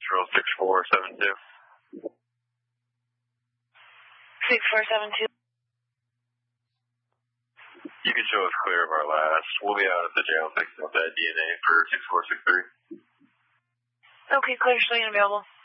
Central 6472. 6472. You can show us clear of our last. We'll be out at the jail picking up that DNA for 6463. Okay, clear, showing available.